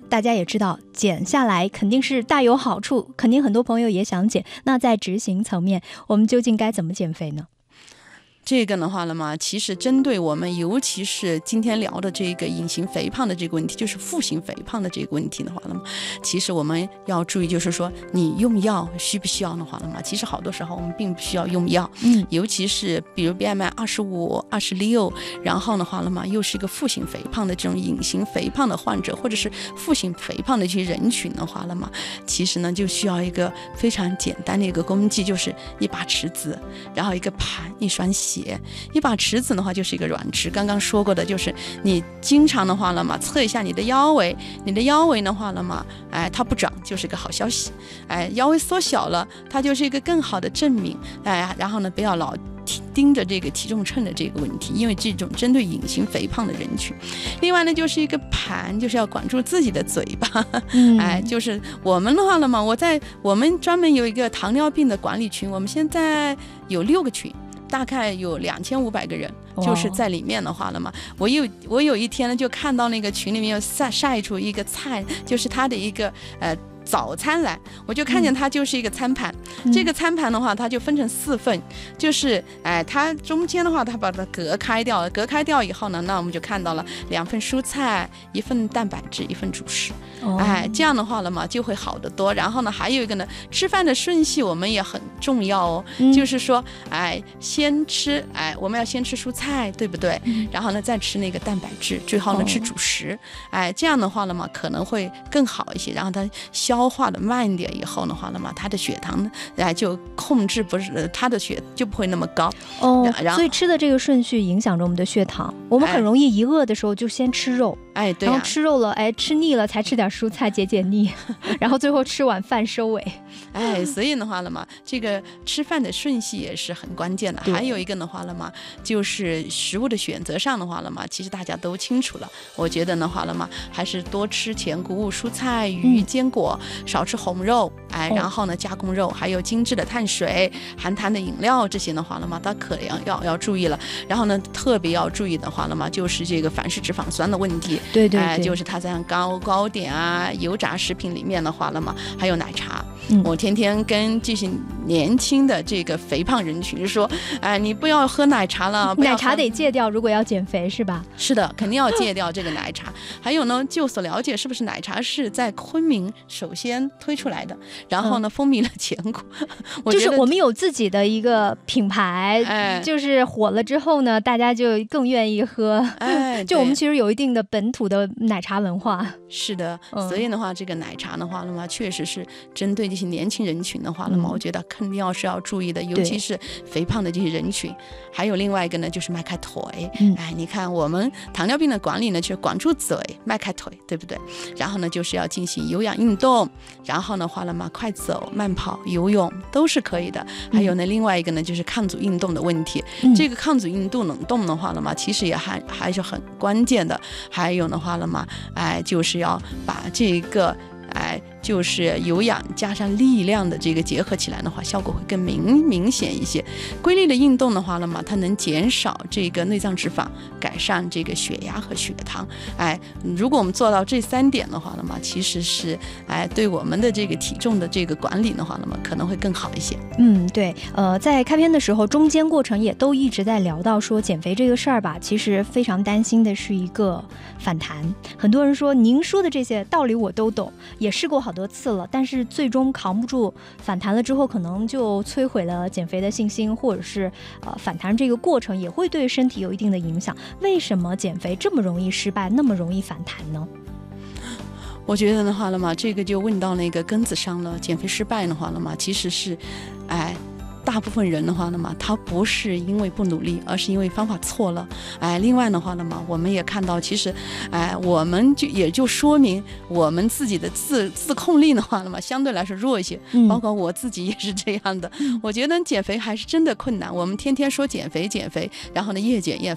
大家也知道减下来肯定是大有好处，肯定很多朋友也想减，那在执行层面我们究竟该怎么减肥呢？ 这个的话了嘛，其实针对我们，尤其是今天聊的这个隐形肥胖的这个问题，就是负型肥胖的这个问题的话了嘛，其实我们要注意，就是说你用药需不需要的话了嘛，其实好多时候我们并不需要用药，尤其是比如 BMI 25、26，然后的话了嘛，又是一个负型肥胖的这种隐形肥胖的患者，或者是负型肥胖的这些人群的话了嘛，其实呢就需要一个非常简单的一个工具，就是一把尺子，然后一个盘，一双鞋。一把尺子的话就是一个软尺，刚刚说过的，就是你经常的话了嘛，测一下你的腰围，你的腰围的话了嘛，它不长就是个好消息，腰围缩小了，它就是一个更好的证明，然后呢，不要老盯着这个体重秤的这个问题，因为这种针对隐形肥胖的人群。另外呢，就是一个盘，就是要管住自己的嘴巴，就是我们的话了嘛，我们专门有一个糖尿病的管理群，我们现在有6个群。大概有2500个人，就是在里面的话了嘛，我有一天呢，就看到那个群里面有晒出一个菜，就是他的一个早餐来，我就看见它就是一个餐盘，这个餐盘的话它就分成4份，就是它中间的话它把它隔开掉了，隔开掉以后呢，那我们就看到了2份蔬菜，1份蛋白质，1份主食，这样的话了嘛就会好得多。然后呢还有一个呢，吃饭的顺序我们也很重要哦，就是说先吃我们要先吃蔬菜，对不对？然后呢再吃那个蛋白质，最后呢吃主食，这样的话了嘛可能会更好一些，然后它消化的慢一点以后的话了嘛，它的血糖呢就控制不是它的血就不会那么高所以吃的这个顺序影响着我们的血糖，我们很容易一饿的时候就先吃肉， 对然后吃肉了吃腻了才吃点蔬菜解解腻然后最后吃碗饭收尾所以的话了嘛，这个吃饭的顺序也是很关键的。还有一个的话了嘛，就是食物的选择上的话了嘛，其实大家都清楚了，我觉得的话了嘛，还是多吃全谷物、蔬菜、鱼、坚果，少吃红肉，然后呢加工肉，还有精致的碳水、含糖的饮料，这些的话了嘛，大家可要注意了。然后呢特别要注意的话了嘛，就是这个反式脂肪酸的问题， 对， 就是它在糕点油炸食品里面的话了嘛，还有奶茶。我天天跟这些年轻的这个肥胖人群说，你不要喝奶茶了， 奶茶得戒掉，如果要减肥是吧？ 是的，肯定要戒掉这个奶茶。还有呢，就所了解，是不是奶茶是在昆明首先推出来的，然后呢风靡了全国就是我们有自己的一个品牌，就是火了之后呢，大家就更愿意喝，就我们其实有一定的本土的奶茶文化。 是的，所以的话这个奶茶的话了嘛，确实是针对这些年轻人群的话了嘛，我觉得肯定是要注意的，尤其是肥胖的这些人群。还有另外一个呢，就是迈开腿。你看我们糖尿病的管理呢，就是管住嘴，迈开腿，对不对？然后呢，就是要进行有氧运动，然后呢，话了嘛，快走、慢跑、游泳都是可以的。还有呢，另外一个呢，就是抗阻运动的问题。这个抗阻运动冷冻的话了嘛，其实也还是很关键的。还有的话了嘛，就是要把这个就是有氧加上力量的这个结合起来的话，效果会更明显一些。规律的运动的话了嘛，它能减少这个内脏脂肪，改善这个血压和血糖。如果我们做到这3点的话了嘛，其实是对我们的这个体重的这个管理的话了嘛，可能会更好一些。 对，在开篇的时候，中间过程也都一直在聊到说减肥这个事儿吧，其实非常担心的是一个反弹。很多人说您说的这些道理我都懂，也试过好多次了，但是最终扛不住，反弹了之后可能就摧毁了减肥的信心，或者是反弹这个过程也会对身体有一定的影响。为什么减肥这么容易失败，那么容易反弹呢？ 我觉得的话了嘛，这个就问到那个根子上了。减肥失败的话了嘛，其实是大部分人的话呢嘛，他不是因为不努力，而是因为方法错了。另外的话呢嘛，我们也看到，其实我们也就说明我们自己的自控力的话呢嘛，相对来说弱一些。包括我自己也是这样的。我觉得减肥还是真的困难。我们天天说减肥，然后呢越减越肥，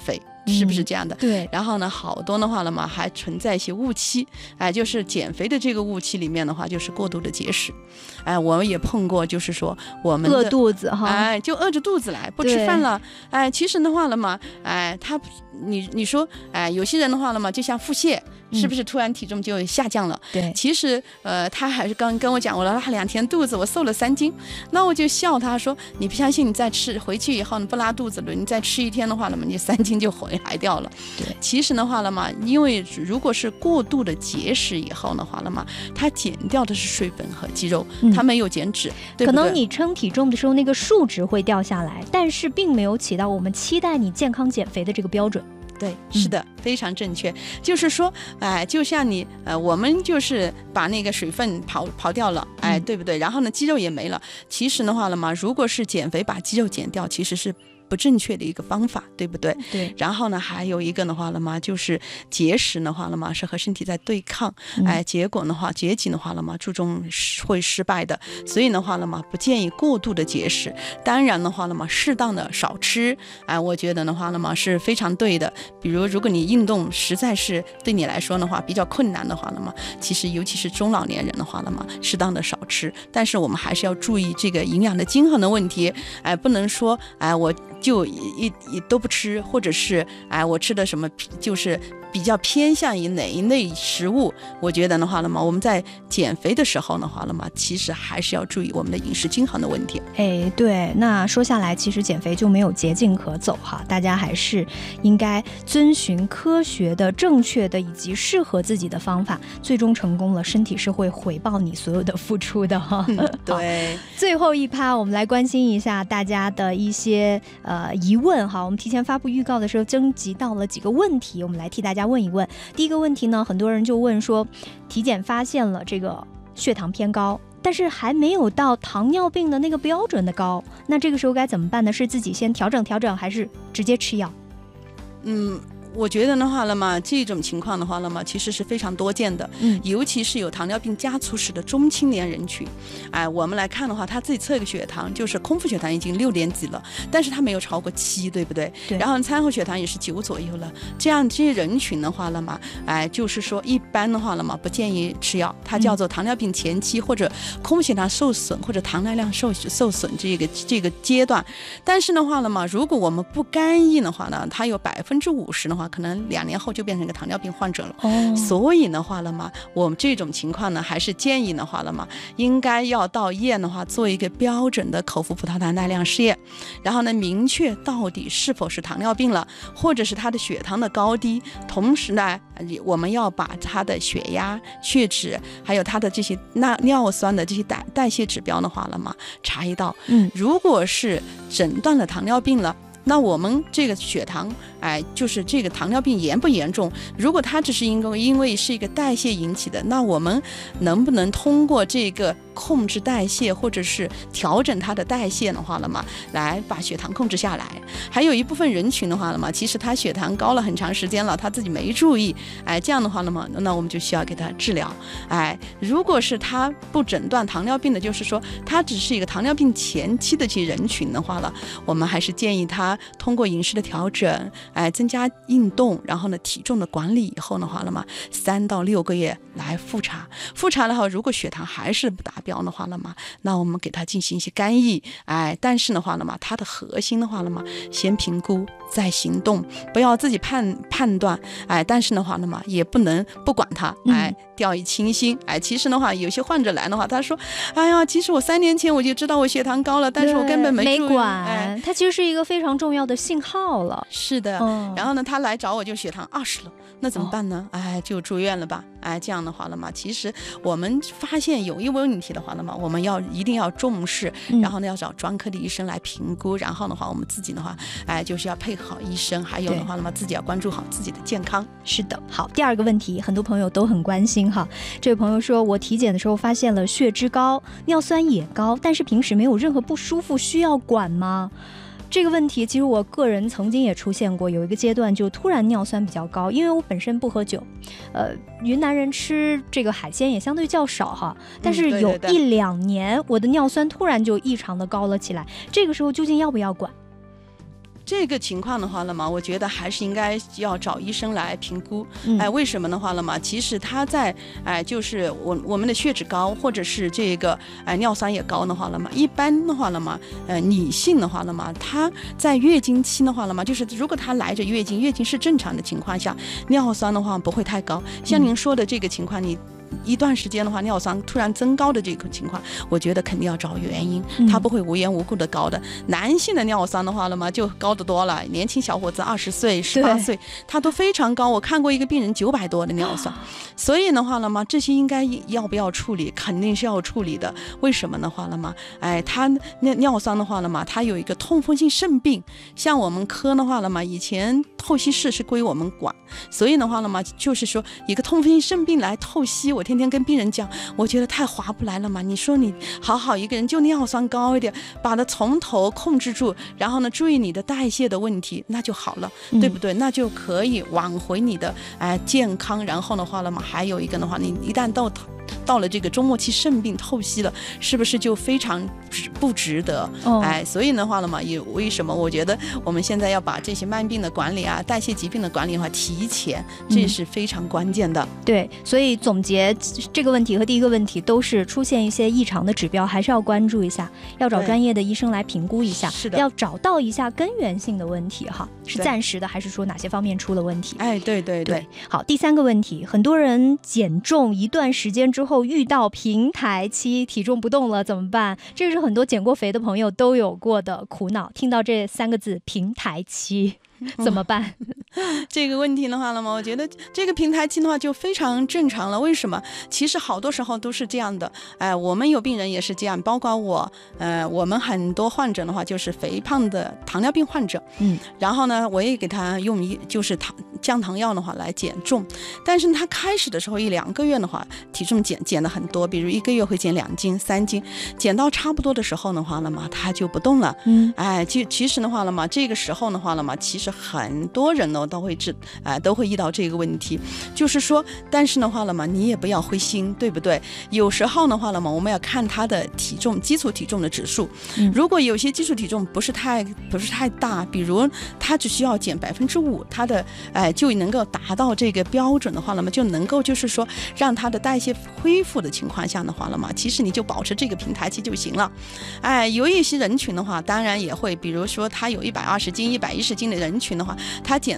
是不是这样的？ 对。 然后呢，好多的话了嘛，还存在一些误区，就是减肥的这个误区里面的话，就是过度的节食。我们也碰过，就是说我们饿肚子哈， 就饿着肚子来，不吃饭了。其实的话了嘛，你说，有些人的话了嘛，就像腹泻，是不是突然体重就下降了？ 对， 其实他还是刚跟我讲，我拉2天肚子，我瘦了3斤。那我就笑他说，你不相信，你再吃回去以后你不拉肚子了，你再吃1天的话了嘛，你3斤就回来掉了。 对， 其实的话了嘛，因为如果是过度的节食以后的话了嘛，它减掉的是水分和肌肉，它没有减脂，对不对？ 可能你称体重的时候那个数值会掉下来，但是并没有起到我们期待你健康减肥的这个标准。 对，是的，非常正确。就是说，就像你，我们就是把那个水分跑掉了，对不对？然后呢，肌肉也没了。其实的话了嘛，如果是减肥把肌肉减掉，其实是不正确的一个方法，对不对？ 对。 然后呢，还有一个的话了嘛，就是节食的话了嘛，是和身体在对抗，结果的话，节俭的话了嘛，最终会失败的。所以的话了嘛，不建议过度的节食。当然的话了嘛，适当的少吃，我觉得的话了嘛是非常对的。比如，如果你运动实在是对你来说的话比较困难的话了嘛，其实尤其是中老年人的话了嘛，适当的少吃。但是我们还是要注意这个营养的均衡的问题，不能说我就一都不吃，或者是我吃的什么就是比较偏向于哪一类食物。我觉得的话了嘛，我们在减肥的时候的话了嘛，其实还是要注意我们的饮食均衡的问题。 对，那说下来，其实减肥就没有捷径可走哈，大家还是应该遵循科学的、正确的以及适合自己的方法，最终成功了，身体是会回报你所有的付出的哈。 对， 最后一趴，我们来关心一下大家的一些疑问哈。我们提前发布预告的时候征集到了几个问题，我们来替大家问一问。第一个问题呢，很多人就问说，体检发现了这个血糖偏高，但是还没有到糖尿病的那个标准的高，那这个时候该怎么办呢？是自己先调整调整，还是直接吃药？ 我觉得的话了嘛，这种情况的话了嘛，其实是非常多见的，尤其是有糖尿病家族史的中青年人群，我们来看的话，他自己测一个血糖，就是空腹血糖已经6点几了，但是他没有超过7，对不对？ 对。 然后餐后血糖也是9左右了，这些人群的话了嘛，就是说一般的话了嘛，不建议吃药，它叫做糖尿病前期或者空腹血糖受损或者糖耐量受损这个阶段。但是的话了嘛，如果我们不干预的话呢，它有50%的话，可能2年后就变成一个糖尿病患者了。所以的话了嘛，我们这种情况呢，还是建议的话了嘛，应该要到医院的话做一个标准的口服葡萄糖耐量试验，然后呢，明确到底是否是糖尿病了，或者是他的血糖的高低。同时呢，我们要把他的血压、血脂，还有他的这些尿酸的这些代谢指标的话了嘛，查一道。如果是诊断了糖尿病了，那我们这个血糖，就是这个糖尿病严不严重？如果它只是因为是一个代谢引起的，那我们能不能通过这个控制代谢，或者是调整它的代谢的话了嘛，来把血糖控制下来？还有一部分人群的话了嘛，其实他血糖高了很长时间了，他自己没注意，这样的话了嘛，那我们就需要给他治疗。如果是他不诊断糖尿病的，就是说他只是一个糖尿病前期的这些人群的话了，我们还是建议他通过饮食的调整，增加运动，然后呢体重的管理以后的话了嘛，3到6个月来复查的话，如果血糖还是不达标的话了嘛，那我们给他进行一些干预，但是的话了嘛，他的核心的话了嘛，先评估再行动，不要自己判断，但是的话了嘛，也不能不管他，掉以轻心。其实的话，有些患者来的话，他说，其实我3年前我就知道我血糖高了，但是我根本没注意， 它其实是一个非常重要的信号了。 是的，然后呢，他来找我就血糖20了，那怎么办呢？就住院了吧。这样的话了嘛，其实我们发现有一问题的话了嘛，我们一定要重视，然后呢要找专科的医生来评估，然后的话我们自己的话，就是要配合好医生，还有的话了嘛，自己要关注好自己的健康。 是的，好，第二个问题，很多朋友都很关心哈。这位朋友说，我体检的时候发现了血脂高，尿酸也高，但是平时没有任何不舒服，需要管吗？这个问题其实我个人曾经也出现过，有一个阶段就突然尿酸比较高，因为我本身不喝酒，云南人吃这个海鲜也相对较少哈，但是有1-2年我的尿酸突然就异常的高了起来，这个时候究竟要不要管？ 这个情况的话了嘛，我觉得还是应该要找医生来评估。为什么的话了嘛？其实他在就是我们的血脂高，或者是这个尿酸也高的话了嘛，一般的话了嘛，女性的话了嘛，她在月经期的话了嘛，就是如果她来着月经是正常的情况下，尿酸的话不会太高。像您说的这个情况，你一段时间的话，尿酸突然增高的这个情况，我觉得肯定要找原因，它不会无缘无故的高的。男性的尿酸的话了嘛，就高得多了，年轻小伙子20岁、18岁，他都非常高。我看过一个病人900多的尿酸，所以的话了嘛，这些应该要不要处理？肯定是要处理的。为什么的话了嘛？他尿酸的话了嘛，他有一个痛风性肾病，像我们科的话了嘛，以前透析室是归我们管，所以的话了嘛，就是说一个痛风性肾病来透析，我天天跟病人讲，我觉得太划不来了嘛。你说你好一个人就尿酸高一点，把它从头控制住，然后呢注意你的代谢的问题，那就好了，对不对？那就可以挽回你的健康。然后的话了嘛，还有一个的话，你一旦到了这个中末期肾病透析了，是不是就非常不值得？所以的话了嘛，也为什么我觉得我们现在要把这些慢病的管理代谢疾病的管理的话提前，这是非常关键的。 对，所以总结这个问题和第一个问题都是出现一些异常的指标，还是要关注一下，要找专业的医生来评估一下， 是的， 要找到一下根源性的问题哈，是暂时的还是说哪些方面出了问题？对。好，第三个问题，很多人减重一段时间之后遇到平台期，体重不动了怎么办？这是很多减过肥的朋友都有过的苦恼。听到这3个字平台期怎么办？ 这个问题的话了嘛，我觉得这个平台期的话就非常正常了。为什么？其实好多时候都是这样的。我们有病人也是这样，包括我们很多患者的话就是肥胖的糖尿病患者。然后呢，我也给他用就是降糖药的话来减重，但是他开始的时候1-2个月的话，体重减的很多，比如1个月会减2斤、3斤，减到差不多的时候的话了嘛，他就不动了。其实的话了嘛，这个时候的话了嘛，其实很多人呢都会遇到这个问题，就是说，但是的话了嘛，你也不要灰心，对不对？有时候的话了嘛，我们要看他的体重，基础体重的指数。如果有些基础体重不是太大，比如他只需要减5%，他的就能够达到这个标准的话了嘛，就能够就是说让他的代谢恢复的情况下的话了嘛，其实你就保持这个平台期就行了。有一些人群的话，当然也会，比如说他有120斤、110斤的人群的话，他减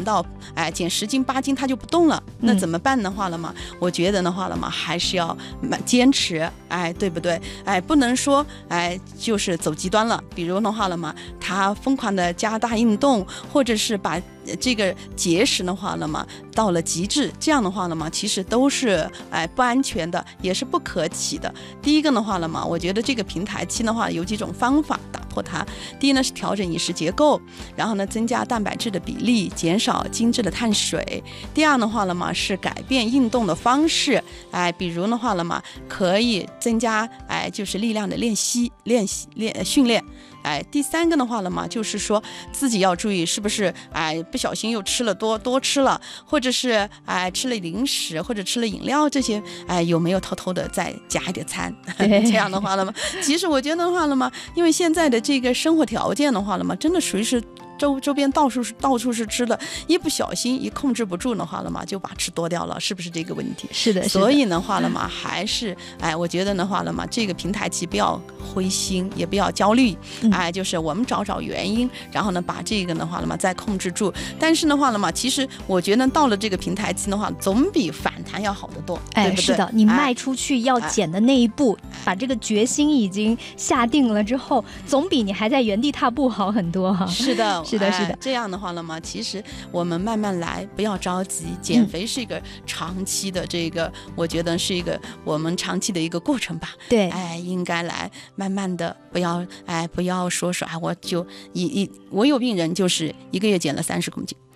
10斤、8斤他就不动了，那怎么办的话了嘛？我觉得的话了嘛，还是要坚持，对不对？不能说就是走极端了，比如的话了嘛，他疯狂的加大运动，或者是把这个节食的话了嘛到了极致，这样的话了嘛，其实都是不安全的，也是不可取的。第一个的话了嘛，我觉得这个平台期的话有几种方法打破它。第一呢是调整饮食结构，然后呢增加蛋白质的比例，减少精致的碳水。第二的话了嘛是改变运动的方式，比如的话了嘛可以增加就是力量的训练。第三个的话了嘛，就是说自己要注意是不是不小心又吃了多吃了，或者是吃了零食或者吃了饮料，这些有没有偷偷的再加一点餐？这样的话了嘛，其实我觉得的话了嘛，因为现在的这个生活条件的话了嘛，真的属于是周边到处是吃的，一不小心一控制不住的话了嘛，就把吃多掉了，是不是这个问题？ 是的。 所以的话了嘛，还是我觉得的话了嘛，这个平台期不要灰心，也不要焦虑，就是我们找原因，然后呢把这个的话了嘛再控制住。但是的话了嘛，其实我觉得到了这个平台期的话，总比反弹要好得多，对不对？ 是的，你迈出去要减的那一步，把这个决心已经下定了之后，总比你还在原地踏步好很多哈。 是的。 是的。 这样的话了嘛，其实我们慢慢来，不要着急。减肥是一个长期的这个，我觉得是一个我们长期的一个过程吧。 对， 应该来慢慢的，不要说我就我有病人就是1个月减了30公斤。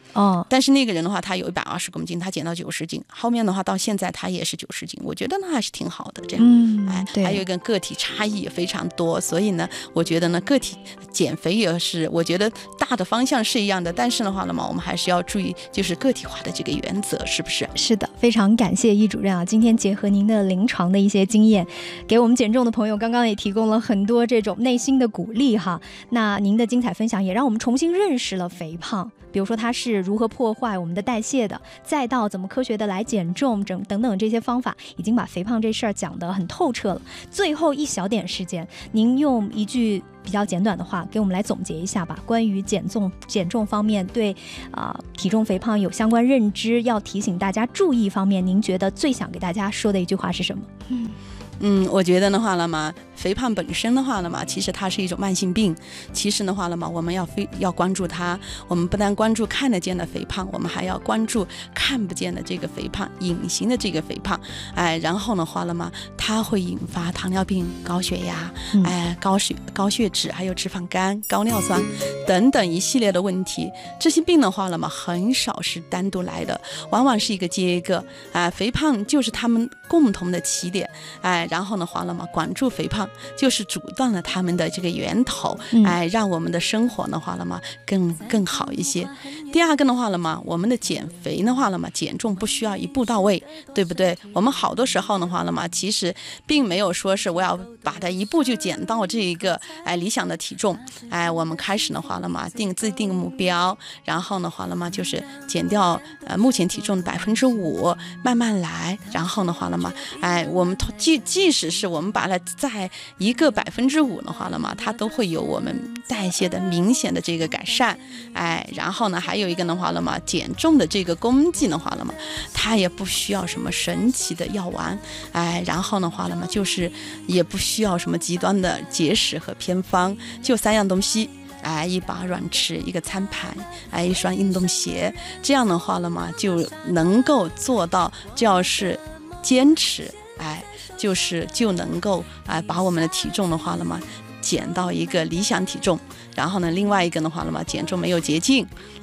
但是那个人的话，他有120公斤，他减到90斤，后面的话到现在他也是90斤，我觉得呢还是挺好的这样。 对， 还有一个个体差异也非常多，所以呢，我觉得呢个体减肥也是，我觉得大的方向是一样的，但是的话呢嘛，我们还是要注意就是个体化的这个原则，是不是？ 是的，非常感谢易主任啊，今天结合您的临床的一些经验，给我们减重的朋友刚刚也提供了很多这种内心的鼓励哈。那您的精彩分享也让我们重新认识了肥胖，比如说它是如何破坏我们的代谢的，再到怎么科学的来减重等等这些方法，已经把肥胖这事儿讲得很透彻了。最后一小点时间，您用一句比较简短的话给我们来总结一下吧，关于减重方面对体重肥胖有相关认知要提醒大家注意方面，您觉得最想给大家说的一句话是什么？ 我觉得的话了嘛，肥胖本身的话了嘛，其实它是一种慢性病。其实的话了嘛，我们要关注它。我们不但关注看得见的肥胖，我们还要关注看不见的这个肥胖，隐形的这个肥胖。然后的话了嘛，它会引发糖尿病、高血压、高血脂，还有脂肪肝、高尿酸等等一系列的问题。这些病的话了嘛，很少是单独来的，往往是一个接一个。肥胖就是他们共同的起点。然后的话了嘛，管住肥胖就是阻断了他们的这个源头，让我们的生活的话了嘛更好一些。第二个的话了嘛，我们的减肥的话了嘛，减重不需要一步到位，对不对？我们好多时候的话了嘛，其实并没有说是我要把它一步就减到这一个理想的体重。我们开始的话了嘛，自己定目标，然后的话了嘛，就是减掉目前体重的5%，慢慢来。然后的话了嘛，我们即使是我们把它在一个5%的话了嘛，它都会有我们代谢的明显的这个改善。然后呢，还有一个的话了嘛，减重的这个功绩的话了嘛，它也不需要什么神奇的药丸。然后的话了嘛，就是也不需要什么极端的节食和偏方，就3样东西。一把软匙，一个餐盘，一双运动鞋，这样的话了嘛，就能够做到，只要是坚持，就能够把我们的体重的话了嘛，减到一个理想体重。然后呢，另外一个的话了嘛，减重没有捷径，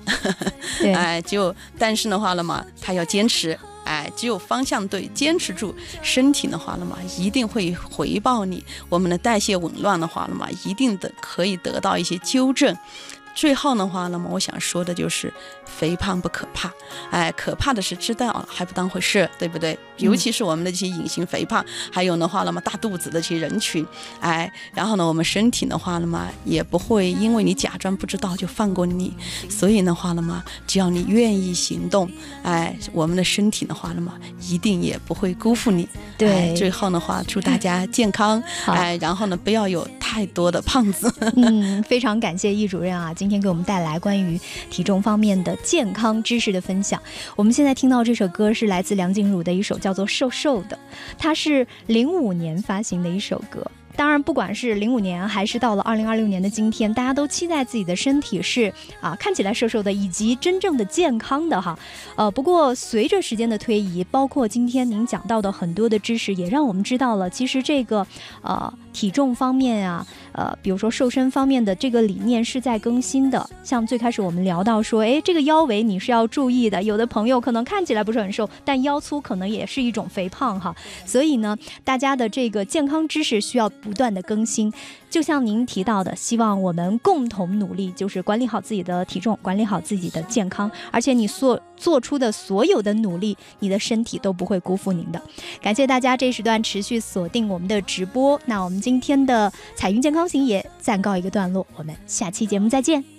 但是的话了嘛，他要坚持。只有方向对，坚持住，身体的话了嘛，一定会回报你。我们的代谢紊乱的话了嘛，一定可以得到一些纠正。最后的话呢，我想说的就是肥胖不可怕，可怕的是知道还不当回事，对不对？尤其是我们的这些隐形肥胖，还有的话了嘛，大肚子的这些人群，然后呢，我们身体的话了嘛，也不会因为你假装不知道就放过你。所以的话了嘛，只要你愿意行动，我们的身体的话了嘛，一定也不会辜负你。 对， 最后的话，祝大家健康，然后呢，不要有太多的胖子。 非常感谢易主任啊，今天给我们带来关于体重方面的健康知识的分享。我们现在听到这首歌是来自梁静茹的一首叫做《瘦瘦的》，它是05年发行的一首歌。当然不管是05年还是到了2026年的今天，大家都期待自己的身体是看起来瘦瘦的，以及真正的健康的哈。不过随着时间的推移，包括今天您讲到的很多的知识，也让我们知道了其实这个体重方面比如说瘦身方面的这个理念是在更新的。像最开始我们聊到说，这个腰围你是要注意的，有的朋友可能看起来不是很瘦，但腰粗可能也是一种肥胖哈。所以呢，大家的这个健康知识需要不断的更新。就像您提到的，希望我们共同努力，就是管理好自己的体重，管理好自己的健康，而且你做出的所有的努力，你的身体都不会辜负您的。感谢大家这一时段持续锁定我们的直播。那我们今天的彩云健康行也暂告一个段落，我们下期节目再见。